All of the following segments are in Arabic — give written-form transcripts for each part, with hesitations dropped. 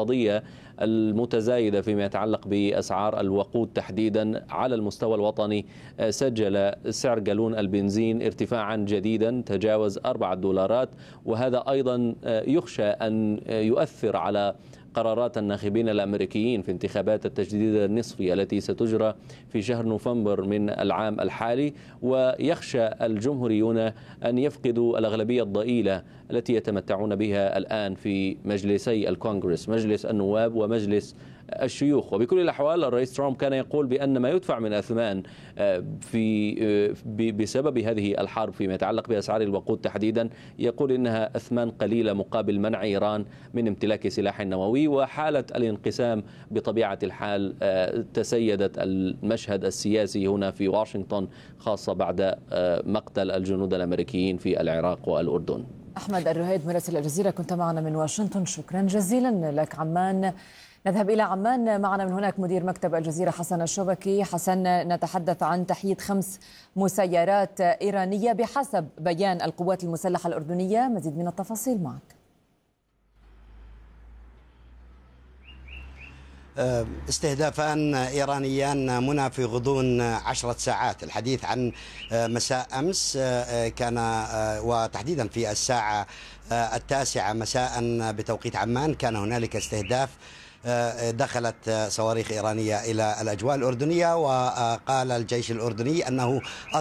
الاقتصادية المتزايدة فيما يتعلق بأسعار الوقود تحديدا على المستوى الوطني. سجل سعر جالون البنزين ارتفاعا جديدا تجاوز $4، وهذا أيضا يخشى أن يؤثر على قرارات الناخبين الأمريكيين في انتخابات التجديد النصفي التي ستجرى في شهر نوفمبر من العام الحالي، ويخشى الجمهوريون أن يفقدوا الأغلبية الضئيلة التي يتمتعون بها الآن في مجلسي الكونغرس، مجلس النواب ومجلس الشيوخ. وبكل الأحوال الرئيس ترامب كان يقول بأن ما يدفع من أثمان بسبب هذه الحرب فيما يتعلق بأسعار الوقود تحديدا، يقول إنها أثمان قليلة مقابل منع إيران من امتلاك سلاح نووي. وحالة الانقسام بطبيعة الحال تسيدت المشهد السياسي هنا في واشنطن، خاصة بعد مقتل الجنود الأمريكيين في العراق والأردن. أحمد الرهيد مراسل الجزيرة كنت معنا من واشنطن، شكرا جزيلا لك. عمان، نذهب إلى عمان، معنا من هناك مدير مكتب الجزيرة حسن الشبكي. حسن، نتحدث عن تحييد 5 مسيرات إيرانية بحسب بيان القوات المسلحة الأردنية، مزيد من التفاصيل معك. استهدافان إيرانيان منى في غضون 10 ساعات. الحديث عن مساء أمس كان وتحديدا في الساعة 9 مساء بتوقيت عمان كان هنالك استهداف دخلت صواريخ إيرانية إلى الأجواء الأردنية، وقال الجيش الأردني أنه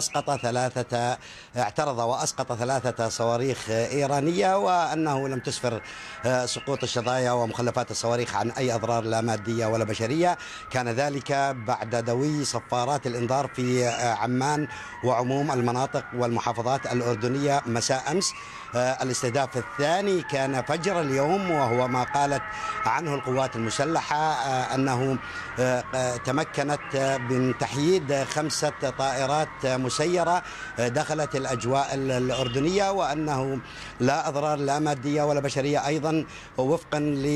اعترض وأسقط 3 صواريخ إيرانية، وأنه لم تسفر سقوط الشظايا ومخلفات الصواريخ عن أي أضرار لا مادية ولا بشرية. كان ذلك بعد دوي صفارات الإنذار في عمان وعموم المناطق والمحافظات الأردنية مساء أمس. الاستهداف الثاني كان فجر اليوم، وهو ما قالت عنه القوات المسلحة أنه تمكنت من تحييد 5 طائرات مسيرة دخلت الأجواء الأردنية، وأنه لا أضرار لا مادية ولا بشرية أيضا، وفقا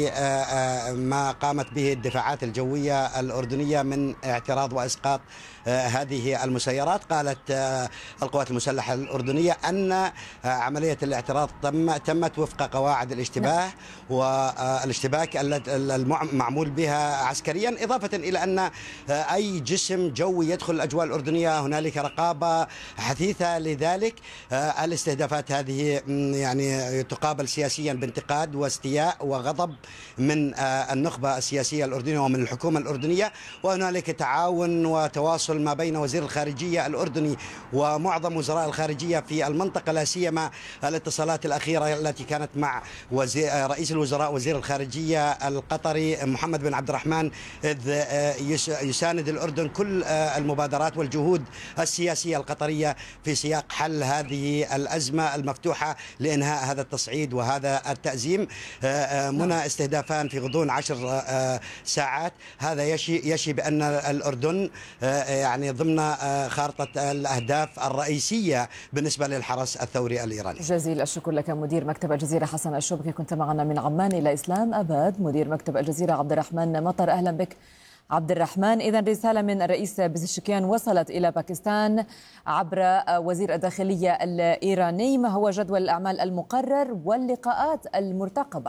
لما قامت به الدفاعات الجوية الأردنية من اعتراض وإسقاط هذه المسيرات. قالت القوات المسلحة الأردنية أن عملية الاعتراض تمت وفق قواعد الاشتباه والاشتباك المعمول بها عسكريا، إضافة إلى أن أي جسم جوي يدخل الأجواء الأردنية هنالك رقابة حثيثة. لذلك الاستهدافات هذه يعني تقابل سياسيا بانتقاد واستياء وغضب من النخبة السياسية الأردنية ومن الحكومة الأردنية، وهنالك تعاون وتواصل ما بين وزير الخارجية الأردني ومعظم وزراء الخارجية في المنطقة، لا سيما الاتصالات الأخيرة التي كانت مع رئيس الوزراء وزير الخارجية القطري محمد بن عبد الرحمن، إذ يساند الأردن كل المبادرات والجهود السياسية القطرية في سياق حل هذه الأزمة المفتوحة لإنهاء هذا التصعيد وهذا التأزيم. منى استهدافان في غضون 10 ساعات، هذا يشي بأن الأردن يعني ضمن خارطة الأهداف الرئيسية بالنسبة للحرس الثوري الإيراني. جزيل الشكر لك مدير مكتب الجزيرة حسن الشبكي، كنت معنا من عمان. إلى إسلام أباد، مدير مكتب الجزيرة عبد الرحمن مطر، أهلا بك عبد الرحمن. إذا رسالة من الرئيس بزشكيان وصلت إلى باكستان عبر وزير الداخلية الإيراني، ما هو جدول الأعمال المقرر واللقاءات المرتقبة؟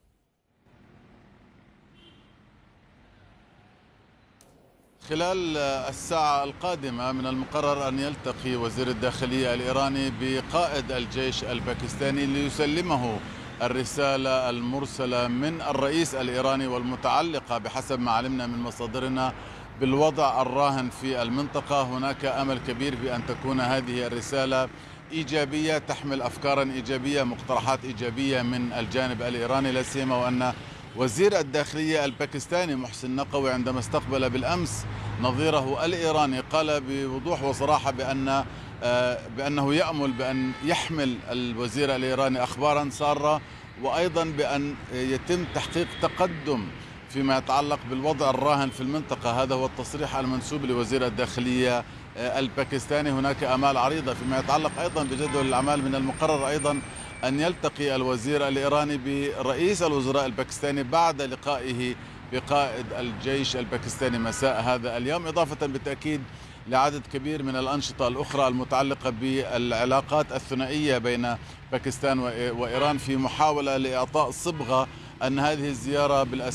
خلال الساعة القادمة من المقرر أن يلتقي وزير الداخلية الإيراني بقائد الجيش الباكستاني ليسلمه الرسالة المرسلة من الرئيس الإيراني والمتعلقة بحسب ما علمنا من مصادرنا بالوضع الراهن في المنطقة. هناك أمل كبير بأن تكون هذه الرسالة إيجابية، تحمل أفكارا إيجابية، مقترحات إيجابية من الجانب الإيراني، لا سيما وأن وزير الداخلية الباكستاني محسن نقوي عندما استقبل بالأمس نظيره الإيراني قال بوضوح وصراحة بأنه يأمل بأن يحمل الوزير الإيراني أخبارا سارة، وأيضا بأن يتم تحقيق تقدم فيما يتعلق بالوضع الراهن في المنطقة. هذا هو التصريح المنسوب لوزير الداخلية الباكستاني. هناك آمال عريضة فيما يتعلق أيضا بجدول الأعمال. من المقرر أيضا أن يلتقي الوزير الإيراني برئيس الوزراء الباكستاني بعد لقائه بقائد الجيش الباكستاني مساء هذا اليوم، إضافة بالتأكيد لعدد كبير من الأنشطة الأخرى المتعلقة بالعلاقات الثنائية بين باكستان وإيران، في محاولة لإعطاء صبغة أن هذه الزيارة بالأساس